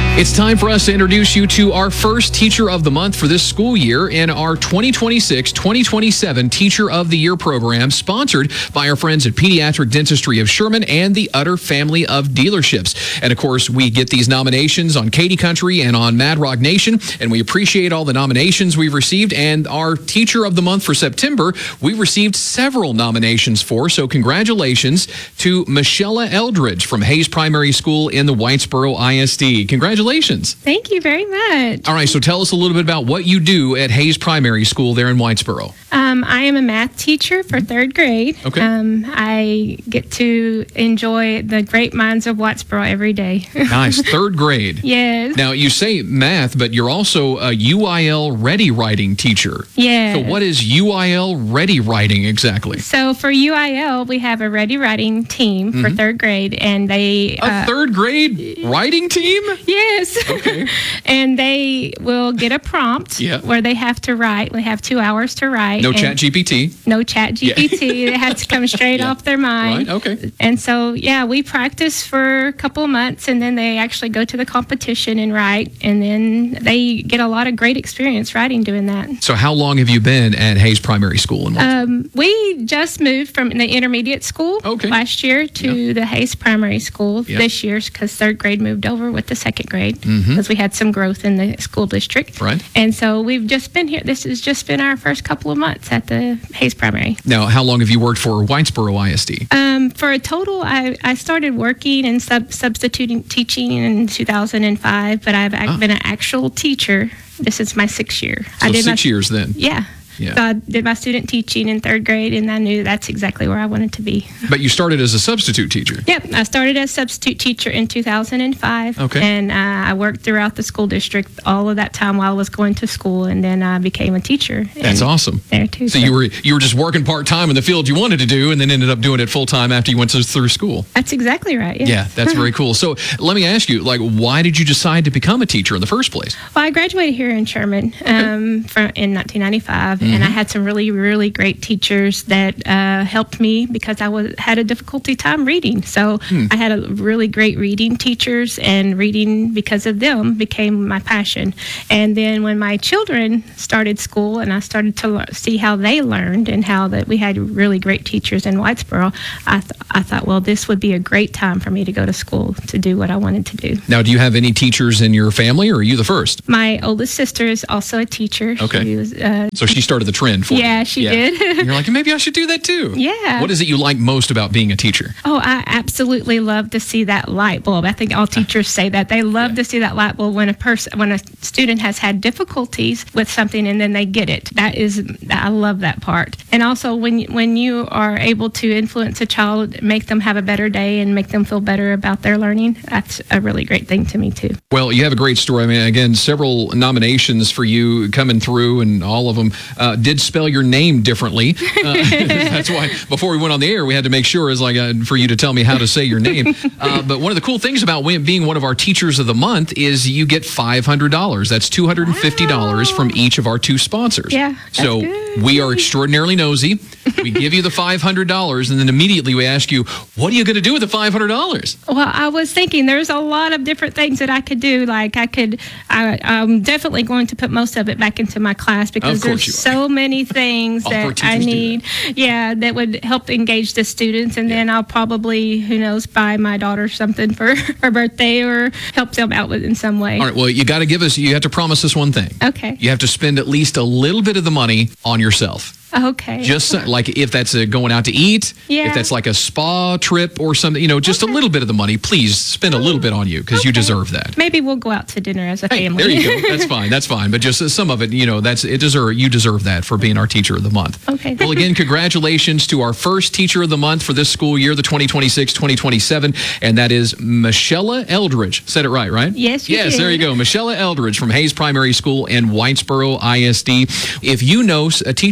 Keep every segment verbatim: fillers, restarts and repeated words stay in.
It's time for us to introduce you to our first Teacher of the Month for this school year in our twenty twenty-six twenty twenty-seven Teacher of the Year program, sponsored by our friends at Pediatric Dentistry of Sherman and the Utter family of dealerships. And of course, we get these nominations on Katy Country and on Mad Rock Nation, and we appreciate all the nominations we've received. And our Teacher of the Month for September, we received several nominations for. So congratulations to Michelle Eldridge from Hayes Primary School in the Whitesboro I S D. Congratulations. Thank you very much. All right, so tell us a little bit about what you do at Hayes Primary School there in Whitesboro. Um, I am a math teacher for third grade. Okay. Um, I get to enjoy the great minds of Whitesboro every day. Nice. Third grade. Yes. Now, you say math, but you're also a U I L ready writing teacher. Yes. So what is U I L ready writing exactly? So for U I L, we have a ready writing team for third grade, and they... A uh, third grade writing team? Yes. Okay. And they will get a prompt Yeah. where they have to write. We have two hours to write. No and chat G P T? No chat G P T. It has to come straight Yeah. off their mind. Right, okay. And so, yeah, we practice for a couple of months, and then they actually go to the competition and write, and then they get a lot of great experience writing doing that. So how long have you been at Hayes Primary School? In Um, we just moved from the intermediate school Okay. last year to Yeah. the Hayes Primary School Yeah. this year because third grade moved over with the second grade because Mhm. we had some growth in the school district. Right. And so we've just been here. This has just been our first couple of months at the Hayes Primary. Now, how long have you worked for Whitesboro I S D? Um, for a total, I, I started working and sub, substituting teaching in two thousand five, but I've ac- Ah. been an actual teacher. This is my sixth year. So I did six my, years then. Yeah. Yeah. So I did my student teaching in third grade, and I knew that's exactly where I wanted to be. But you started as a substitute teacher. Yep, I started as substitute teacher in two thousand five, Okay. and uh, I worked throughout the school district all of that time while I was going to school, and then I became a teacher. That's and awesome. There too. So you were you were just working part time in the field you wanted to do, and then ended up doing it full time after you went to, through school. That's exactly right. Yeah. Yeah, that's very cool. So let me ask you, like, why did you decide to become a teacher in the first place? Well, I graduated here in Sherman um, from, in nineteen ninety-five, and I had some really, really great teachers that uh, helped me because I was had a difficulty time reading. So I had a really great reading teachers, and reading because of them became my passion. And then when my children started school, and I started to lear- see how they learned and how that we had really great teachers in Whitesboro, I, th- I thought, well, this would be a great time for me to go to school to do what I wanted to do. Now, do you have any teachers in your family, or are you the first? My oldest sister is also a teacher. Okay. She was, uh, So she started the trend for you. Yeah, she did. And you're like, maybe I should do that too. Yeah. What is it you like most about being a teacher? Oh, I absolutely love to see that light bulb. I think all teachers say that. They love Yeah. to see that light bulb when a person, when a student has had difficulties with something and then they get it. That is, I love that part. And also when when you are able to influence a child, make them have a better day and make them feel better about their learning, that's a really great thing to me too. Well, you have a great story. I mean, again, several nominations for you coming through, and all of them uh, did spell your name differently. Uh, that's why before we went on the air, we had to make sure is like uh, for you to tell me how to say your name. Uh, but one of the cool things about win- being one of our Teachers of the Month is you get five hundred dollars. That's two hundred fifty dollars Wow. from each of our two sponsors. Yeah, that's So good. we are extraordinarily nosy. We give you the five hundred dollars, and then immediately we ask you, what are you going to do with the five hundred dollars? Well, I was thinking there's a lot of different things that I could do. Like I could, I, I'm definitely going to put most of it back into my class because Of course there's you are. so many things All of our that I teachers do need. Yeah, that would help engage the students. And then I'll probably, who knows, buy my daughter something for her birthday or help them out with in some way. All right, well, you got to give us, you have to promise us one thing. Okay. You have to spend at least a little bit of the money on yourself. Okay. Just so- like if that's a going out to eat, Yeah. if that's like a spa trip or something, you know, just Okay. a little bit of the money. Please spend a little bit on you because you Okay. deserve that. Maybe we'll go out to dinner as a Hey, family. there you go. That's fine. That's fine. But just uh, some of it, you know, that's it. Deserve you deserve that for being our Teacher of the Month. Okay. Well, again, congratulations to our first Teacher of the Month for this school year, the twenty twenty-six twenty twenty-seven, and that is Michelle Eldridge. Said it right, right? Yes, you Yes, did. there you go. Michelle Eldridge from Hayes Primary School in Whitesboro I S D. If you know a teacher out here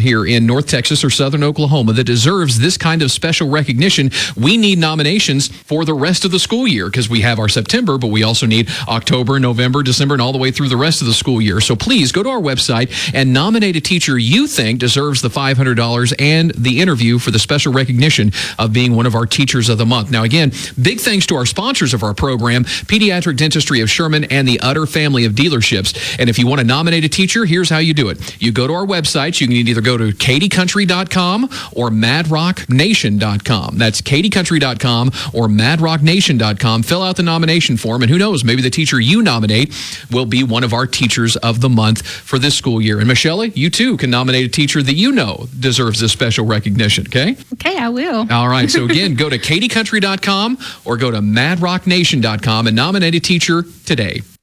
here in North Texas or Southern Oklahoma that deserves this kind of special recognition, we need nominations for the rest of the school year, because we have our September, but we also need October, November, December, and all the way through the rest of the school year. So please go to our website and nominate a teacher you think deserves the five hundred dollars and the interview for the special recognition of being one of our Teachers of the Month. Now, again, big thanks to our sponsors of our program, Pediatric Dentistry of Sherman and the Utter family of dealerships. And if you want to nominate a teacher, here's how you do it. You go to our website. You can either go to katy country dot com or mad rock nation dot com. That's katy country dot com or mad rock nation dot com. Fill out the nomination form, and who knows, maybe the teacher you nominate will be one of our Teachers of the Month for this school year. And Michelle, you too can nominate a teacher that you know deserves this special recognition, okay? Okay, I will. All right, so again, go to katy country dot com or go to mad rock nation dot com and nominate a teacher today.